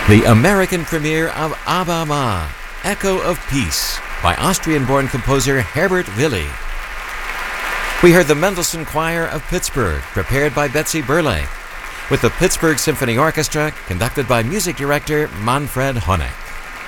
The American premiere of Aber Ma, Echo of Peace, by Austrian-born composer Herbert Willi. We heard the Mendelssohn Choir of Pittsburgh, prepared by Betsy Burley, with the Pittsburgh Symphony Orchestra, conducted by music director Manfred Honeck.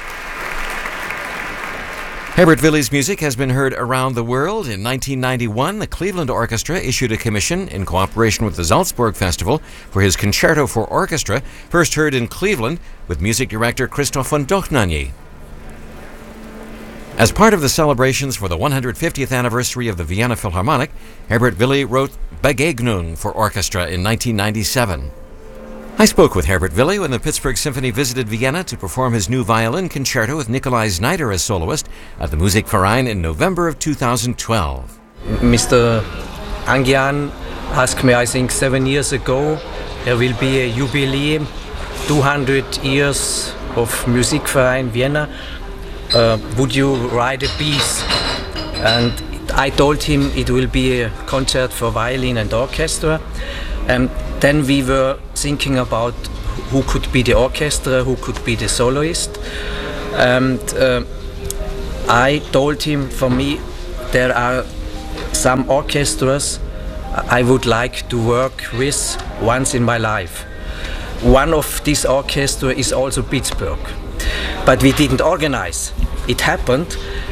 Herbert Willi's music has been heard around the world. In 1991, the Cleveland Orchestra issued a commission in cooperation with the Salzburg Festival for his Concerto for Orchestra, first heard in Cleveland with music director Christoph von Dohnanyi. As part of the celebrations for the 150th anniversary of the Vienna Philharmonic, Herbert Willi wrote Begegnung for orchestra in 1997. I spoke with Herbert Willi when the Pittsburgh Symphony visited Vienna to perform his new violin concerto with Nikolai Znaider as soloist at the Musikverein in November of 2012. Mr. Angian asked me, I think 7 years ago, there will be a jubileum, 200 years of Musikverein Vienna. Would you write a piece? And I told him it will be a concert for violin and orchestra. Then we were thinking about who could be the orchestra, who could be the soloist. And I told him, for me, there are some orchestras I would like to work with once in my life. One of these orchestras is also Pittsburgh. But we didn't organize. It happened.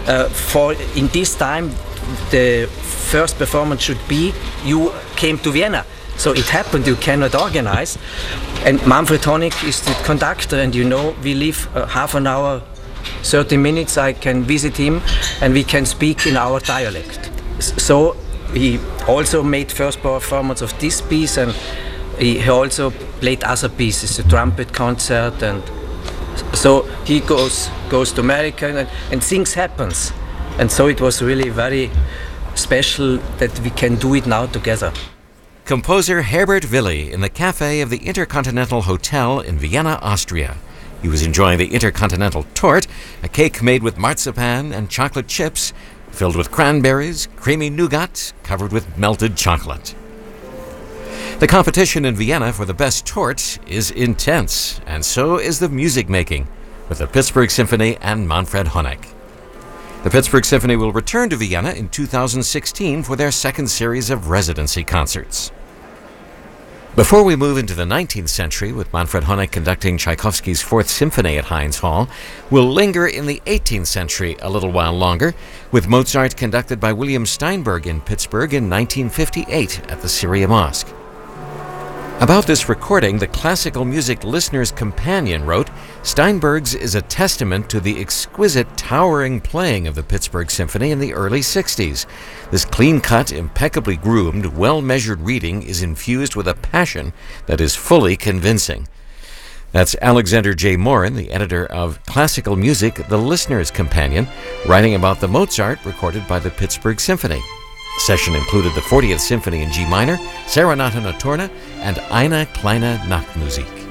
In this time, the first performance should be you came to Vienna. So it happened, you cannot organize. And Manfred Honeck is the conductor, and we live half an hour, 30 minutes, I can visit him, and we can speak in our dialect. So he also made first performance of this piece, and he also played other pieces, the trumpet concert, and so he goes to America, and things happens. And so it was really very special that we can do it now together. Composer Herbert Willi in the cafe of the Intercontinental Hotel in Vienna, Austria. He was enjoying the Intercontinental Torte, a cake made with marzipan and chocolate chips, filled with cranberries, creamy nougat, covered with melted chocolate. The competition in Vienna for the best torte is intense, and so is the music making, with the Pittsburgh Symphony and Manfred Honeck. The Pittsburgh Symphony will return to Vienna in 2016 for their second series of residency concerts. Before we move into the 19th century, with Manfred Honeck conducting Tchaikovsky's Fourth Symphony at Heinz Hall, we'll linger in the 18th century a little while longer, with Mozart conducted by William Steinberg in Pittsburgh in 1958 at the Syria Mosque. About this recording, the Classical Music Listener's Companion wrote, Steinberg's is a testament to the exquisite, towering playing of the Pittsburgh Symphony in the early 60s. This clean-cut, impeccably groomed, well-measured reading is infused with a passion that is fully convincing. That's Alexander J. Morin, the editor of Classical Music, The Listener's Companion, writing about the Mozart recorded by the Pittsburgh Symphony. The session included the 40th Symphony in G minor, Serenata Notturna, and Eine kleine Nachtmusik.